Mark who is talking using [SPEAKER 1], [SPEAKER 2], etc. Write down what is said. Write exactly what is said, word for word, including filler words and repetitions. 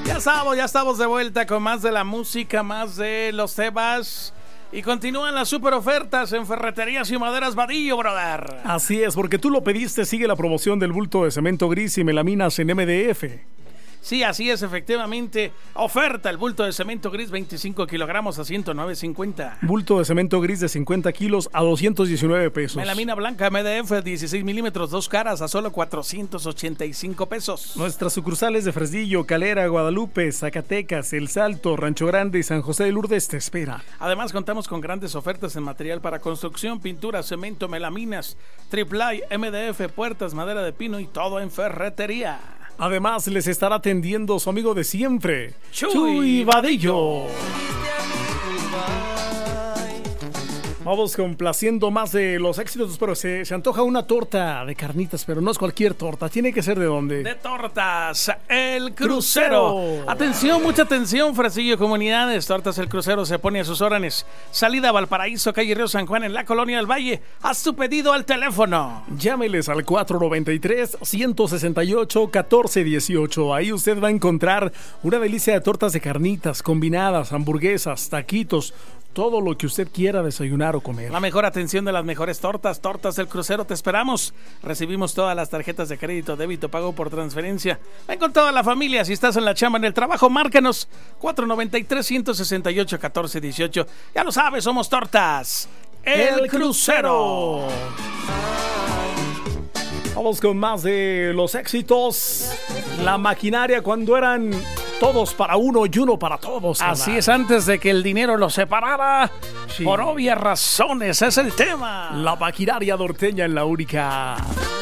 [SPEAKER 1] Ya estamos, ya estamos de vuelta con más de la música, más de los temas. Y continúan las super ofertas en Ferreterías y Maderas Vadillo, brother.
[SPEAKER 2] Así es, porque tú lo pediste, sigue la promoción del bulto de cemento gris y melaminas en M D F.
[SPEAKER 1] Sí, así es, efectivamente. Oferta, el bulto de cemento gris, veinticinco kilogramos a ciento nueve cincuenta.
[SPEAKER 2] Bulto de cemento gris de cincuenta kilos a doscientos diecinueve pesos.
[SPEAKER 1] Melamina blanca M D F, dieciséis milímetros, dos caras a solo cuatrocientos ochenta y cinco pesos.
[SPEAKER 2] Nuestras sucursales de Fresnillo, Calera, Guadalupe, Zacatecas, El Salto, Rancho Grande y San José de Lourdes te espera.
[SPEAKER 1] Además, contamos con grandes ofertas en material para construcción, pintura, cemento, melaminas, triplay, M D F, puertas, madera de pino y todo en ferretería.
[SPEAKER 2] Además, les estará atendiendo su amigo de siempre,
[SPEAKER 1] Chuy,
[SPEAKER 2] Chuy Vadillo. Vamos complaciendo más de los éxitos, pero se, se antoja una torta de carnitas, pero no es cualquier torta, tiene que ser de dónde.
[SPEAKER 1] De tortas, El Crucero. Crucero. Atención, mucha atención, Fresillo Comunidades. Tortas El Crucero se pone a sus órdenes. Salida a Valparaíso, calle Río San Juan, en la Colonia del Valle. Haz tu pedido al teléfono.
[SPEAKER 2] Llámeles al cuatro noventa y tres, ciento sesenta y ocho, catorce dieciocho. Ahí usted va a encontrar una delicia de tortas de carnitas, combinadas, hamburguesas, taquitos, todo lo que usted quiera desayunar o comer.
[SPEAKER 1] La mejor atención de las mejores tortas, Tortas del Crucero, te esperamos. Recibimos todas las tarjetas de crédito, débito, pago por transferencia. Ven con toda la familia, si estás en la chamba, en el trabajo, márcanos cuatro noventa y tres, ciento sesenta y ocho, catorce dieciocho. Ya lo sabes, somos Tortas El, El Crucero.
[SPEAKER 2] Vamos con más de los éxitos. La maquinaria cuando eran todos para uno y uno para todos.
[SPEAKER 1] Así es, antes de que el dinero los separara.
[SPEAKER 2] Sí.
[SPEAKER 1] Por obvias razones, es el tema.
[SPEAKER 2] La maquinaria norteña en la única.